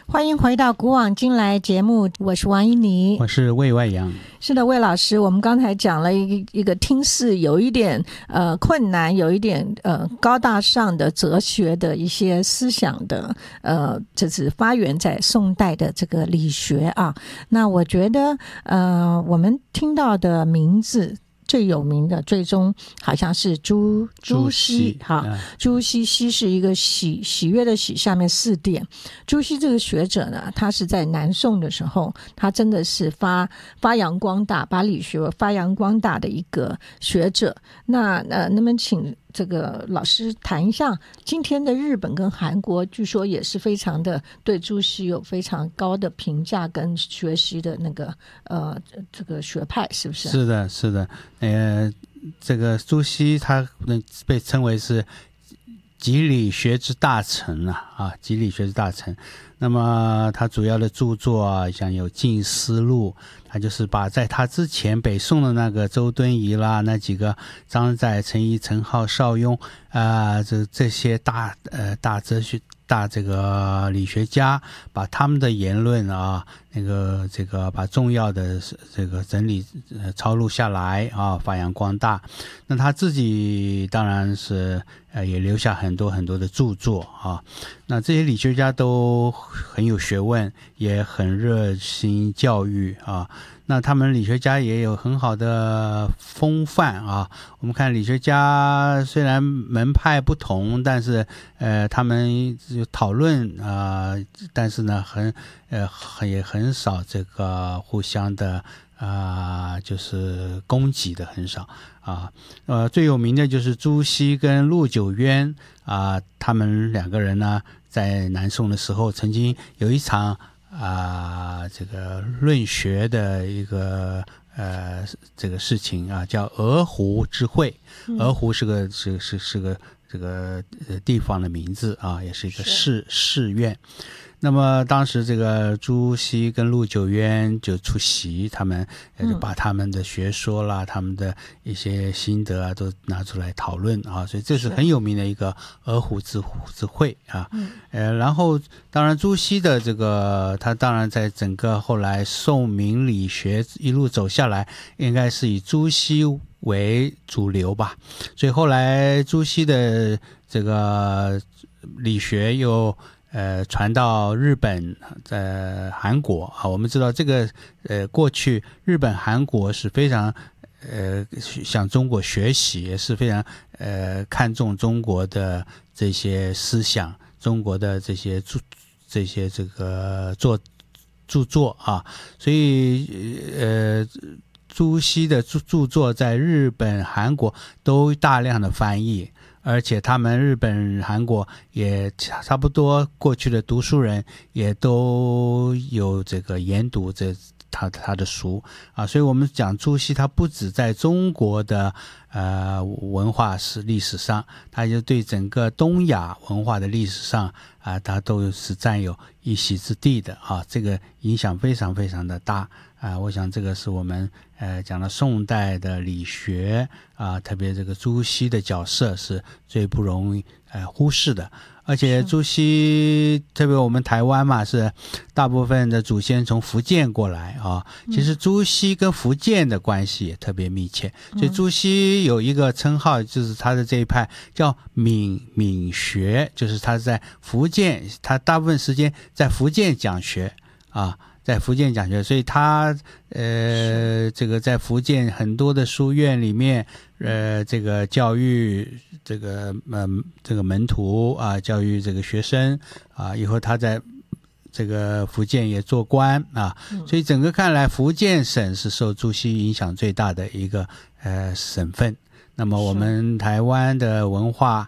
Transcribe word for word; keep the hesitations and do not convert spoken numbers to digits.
欢迎回到古往今来节目，我是王依妮， 我是魏外阳。 是的，魏老师，我们刚才讲了一个一个听似有一点呃困难，有一点呃高大上的哲学的一些思想的呃，这是发源在宋代的这个理学啊。那我觉得呃，我们听到的名字最有名的最终好像是朱朱熹哈，朱熹熹是一个喜喜悦的喜，下面四点。朱熹这个学者呢，他是在南宋的时候，他真的是发发扬光大，把理学发扬光大的一个学者。那呃，那么请这个老师谈一下，今天的日本跟韩国据说也是非常的对朱熹有非常高的评价跟学习的那个呃这个学派，是不是？ 是的，是的。呃，这个朱熹他被称为是集理学之大成啊，啊，集理学之大成。那么他主要的著作啊，像有《静思录》，他就是把在他之前北宋的那个周敦颐啦，那几个张载、陈颐、陈浩、邵雍啊、呃，这这些大呃大哲学。大这个理学家把他们的言论啊，那个这个把重要的这个整理呃抄录下来啊，发扬光大。那他自己当然是呃也留下很多很多的著作啊。那这些理学家都很有学问，也很热心教育啊。那他们理学家也有很好的风范啊。我们看理学家虽然门派不同，但是呃他们讨论啊、呃，但是呢很呃也很少这个互相的啊、呃、就是攻击的很少啊。呃最有名的就是朱熹跟陆九渊啊、呃，他们两个人呢在南宋的时候曾经有一场啊、呃，这个论学的一个呃这个事情啊，叫鹅湖之会。鹅湖是个是是是个这个地方的名字啊，也是一个寺寺院。那么当时这个朱熹跟陆九渊就出席，他们就把他们的学说啦、嗯、他们的一些心得啊都拿出来讨论啊，所以这是很有名的一个鹅湖之之会啊。嗯、呃，然后当然朱熹的这个他当然在整个后来宋明理学一路走下来，应该是以朱熹为主流吧，所以后来朱熹的这个理学又呃，传到日本、呃韩国啊，我们知道这个呃，过去日本、韩国是非常呃向中国学习，也是非常呃看重中国的这些思想，中国的这些著这些这个作著作啊，所以呃，朱熹的著著作在日本、韩国都大量的翻译。而且他们日本、韩国也差不多，过去的读书人也都有这个研读这他他的书啊，所以我们讲朱熹，他不止在中国的呃文化史历史上，他就对整个东亚文化的历史上啊，他都是占有一席之地的啊，这个影响非常非常的大啊。我想这个是我们呃讲了宋代的理学啊，特别这个朱熹的角色是最不容易呃忽视的。而且朱熹特别我们台湾嘛，是大部分的祖先从福建过来啊，其实朱熹跟福建的关系也特别密切，所以朱熹有一个称号，就是他的这一派叫闽闽学，就是他在福建，他大部分时间在福建讲学啊，在福建讲学，所以他呃这个在福建很多的书院里面呃这个教育这个呃这个门徒啊，教育这个学生啊，以后他在这个福建也做官啊，所以整个看来福建省是受朱熹影响最大的一个呃省份。那么我们台湾的文化